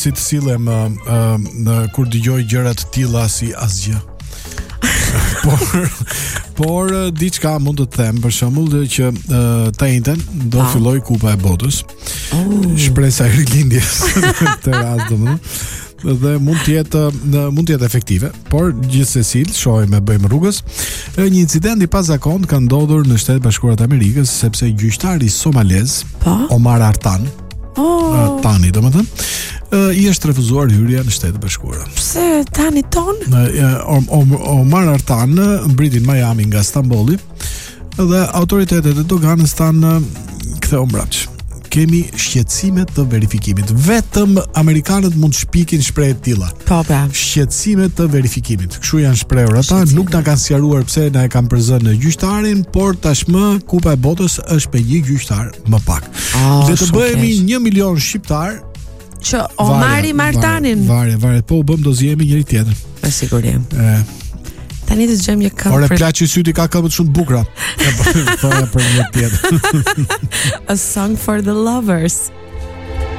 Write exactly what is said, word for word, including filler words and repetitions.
si të sillem uh, uh, kur dëgjoj gjëra të tilla si asgjë. por por uh, diçka mund të them, për shembull që uh, të njëjtën do ah. filloj Kupa e Botës. Oh. Shpresa e rilindjes të rast domethënë. Dhe mund të jetë mund të jetë efektive, por gjithsesi shohim e bëjmë rrugës. Një incident i pazakont ka ndodhur në Shtetet Bashkuara të Amerikës sepse gjyqtari somalez pa? Omar Artan, oh. Tani domethënë, i është refuzuar hyrja në Shtetet Bashkuara. Pse Tani ton? Omar Artan mbriti në Miami nga Stambolli dhe autoritetet e doganës tanë ktheu mbrapsht. Kemi shqetësime të verifikimit. Vetëm amerikanët mund të shpikin shprehje të tilla. Po, po. Shqetësime të verifikimit. Kështu janë shprehur ata, nuk na kanë sqaruar pse na e kanë përzënë në gjyqtarin, por tashmë Kupa e Botës është me një gjyqtar më pak. Oh, le të bëhemi një milion shqiptar që o marri Martanin. Varet, varet, po u bëm do zihemi njëri tjetër. Me siguri. Ë Tani të dëgjojmë një këngë. Ore plaçi syti ka këmbë shumë të bukura. Po për një tjetër. A song for the lovers.